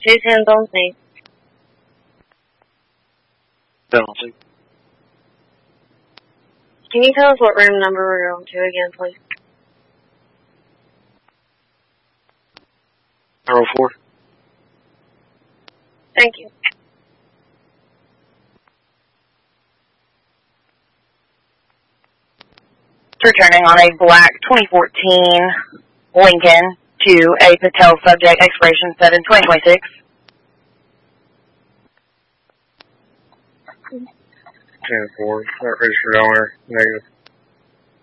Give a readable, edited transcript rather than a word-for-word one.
210 on C. Penalty. Can you tell us what room number we're going to again, please? 04. Thank you. Returning on a black 2014 Lincoln to a Patel subject, expiration 7/2026. 10-4, not registered owner, negative.